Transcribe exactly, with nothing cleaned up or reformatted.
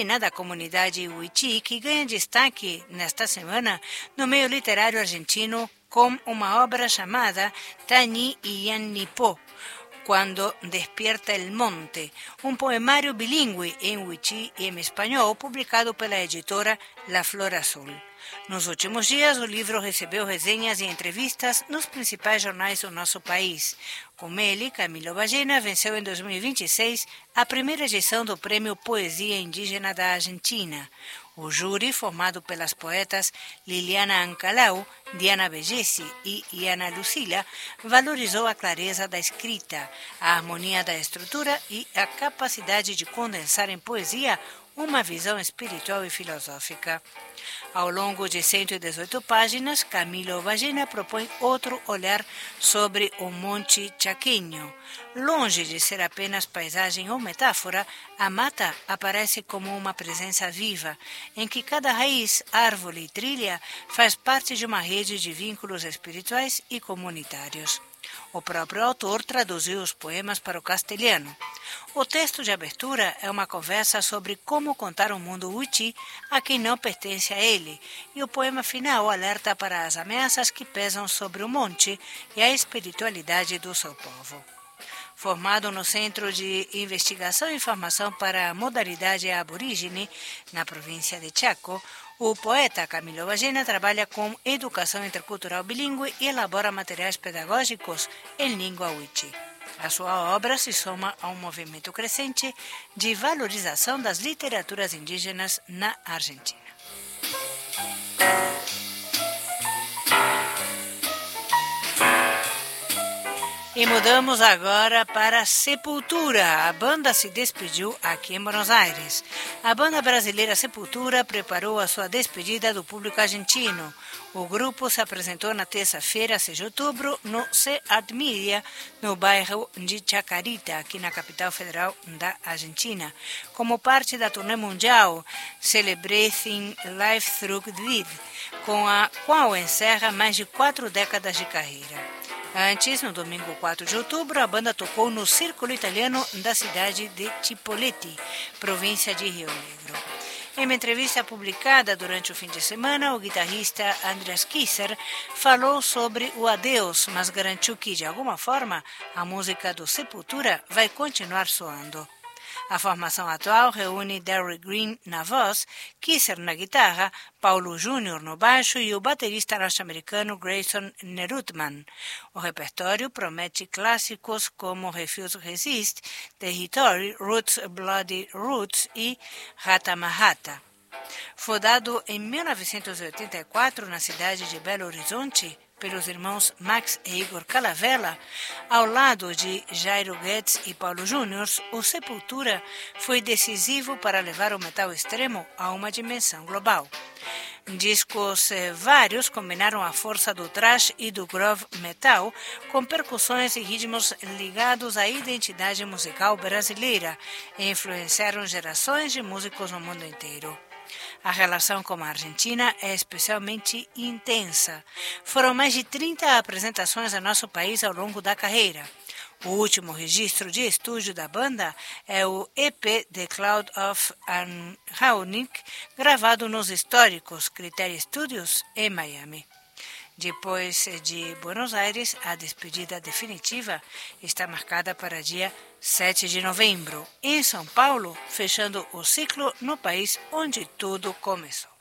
da comunidade Huichí, que ganha destaque nesta semana no meio literário argentino com uma obra chamada Tani y Yanipó, Quando Despierta el Monte, um poemário bilíngue em Huichí e em espanhol, publicado pela editora La Flor Azul. Nos últimos dias, o livro recebeu resenhas e entrevistas nos principais jornais do nosso país. Com ele, Camilo Ballena venceu em dois mil e vinte e seis a primeira edição do Prêmio Poesia Indígena da Argentina. O júri, formado pelas poetas Liliana Ancalau, Diana Begesi e Iana Lucila, valorizou a clareza da escrita, a harmonia da estrutura e a capacidade de condensar em poesia uma visão espiritual e filosófica. Ao longo de cento e dezoito páginas, Camilo Ballena propõe outro olhar sobre o Monte Chaqueño. Longe de ser apenas paisagem ou metáfora, a mata aparece como uma presença viva, em que cada raiz, árvore e trilha faz parte de uma rede de vínculos espirituais e comunitários. O próprio autor traduziu os poemas para o castelhano. O texto de abertura é uma conversa sobre como contar um mundo Huichí a quem não pertence a ele, e o poema final alerta para as ameaças que pesam sobre o monte e a espiritualidade do seu povo. Formado no Centro de Investigação e Formação para a Modalidade Aborígene, na província de Chaco, o poeta Camilo Ballena trabalha com educação intercultural bilíngue e elabora materiais pedagógicos em língua Huichí. A sua obra se soma a um movimento crescente de valorização das literaturas indígenas na Argentina. E mudamos agora para Sepultura. A banda se despediu aqui em Buenos Aires. A banda brasileira Sepultura preparou a sua despedida do público argentino. O grupo se apresentou na terça-feira, seis de outubro, no C A D Media, no bairro de Chacarita, aqui na capital federal da Argentina, como parte da turnê mundial Celebrating Life Through Vida, com a qual encerra mais de quatro décadas de carreira. Antes, no domingo quatro de outubro, a banda tocou no Círculo Italiano da cidade de Chipoleti, província de Rio Negro. Em uma entrevista publicada durante o fim de semana, o guitarrista Andreas Kisser falou sobre o adeus, mas garantiu que, de alguma forma, a música do Sepultura vai continuar soando. A formação atual reúne Darryl Green na voz, Kisser na guitarra, Paulo Júnior no baixo e o baterista norte-americano Grayson Nerutman. O repertório promete clássicos como Refuse Resist, Territory, Roots Bloody Roots e Rata Mahata. Fundado em mil novecentos e oitenta e quatro na cidade de Belo Horizonte, pelos irmãos Max e Igor Calavella, ao lado de Jairo Guedes e Paulo Júnior, o Sepultura foi decisivo para levar o metal extremo a uma dimensão global. Discos eh, vários combinaram a força do thrash e do groove metal com percussões e ritmos ligados à identidade musical brasileira e influenciaram gerações de músicos no mundo inteiro. A relação com a Argentina é especialmente intensa. Foram mais de trinta apresentações a nosso país ao longo da carreira. O último registro de estúdio da banda é o E P The Cloud of Anhaunik, gravado nos históricos Criteria Studios em Miami. Depois de Buenos Aires, a despedida definitiva está marcada para dia sete de novembro, em São Paulo, fechando o ciclo no país onde tudo começou.